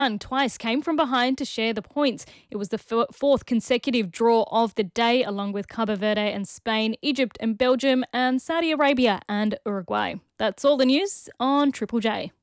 twice came from behind to share the points. It was the fourth consecutive draw of the day, along with Cabo Verde and Spain, Egypt and Belgium, and Saudi Arabia and Uruguay. That's all the news on Triple J.